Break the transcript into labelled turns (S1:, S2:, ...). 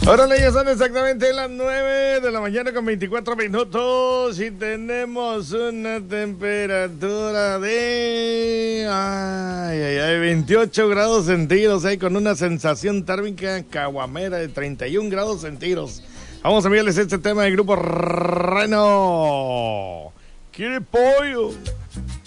S1: Órale, ya son exactamente las 9 de la mañana con 24 minutos y tenemos una temperatura de 28 grados centígrados, con una sensación térmica caguamera de 31 grados centígrados. Vamos a enviarles este tema del grupo Reno. ¿Quiere pollo?